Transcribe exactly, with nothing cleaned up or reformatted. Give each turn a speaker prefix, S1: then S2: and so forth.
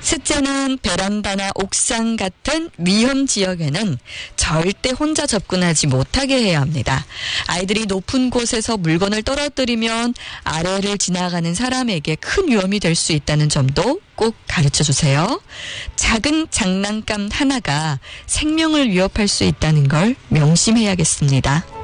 S1: 셋째는 베란다나 옥상 같은 위험 지역에는 절대 혼자 접근하지 못하게 해야 합니다. 아이들이 높은 곳에서 물건을 떨어뜨리면 아래를 지나가는 사람에게 큰 위험이 될 수 있다는 점도 꼭 가르쳐 주세요. 작은 장난감 하나가 생명을 위협할 수 있다는 걸 명심해야겠습니다.